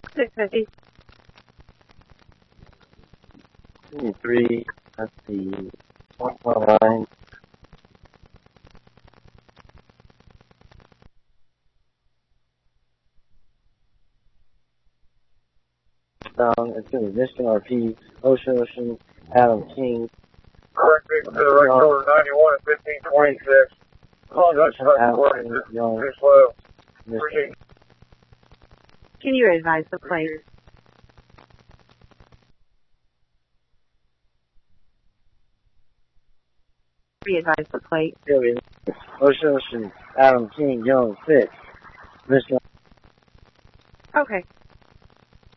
650. 3, let's see, 119. It's going to be Michigan RP, Ocean, Adam King. Correct, to the right shoulder, 91 at 1526. Apologize for that recording. Too slow. Appreciate it. Can you advise the plate? Re-advise the plate. Ocean, Adam King, Young, 6, Michigan. Okay.